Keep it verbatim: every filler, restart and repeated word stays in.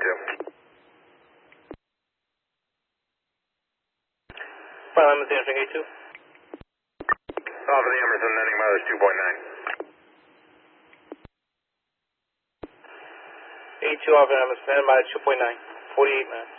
two. Flight line Emerson A two. Off of the Emerson, landing mileage two point nine. A two off of Emerson, landing mileage two point nine. forty-eight, man.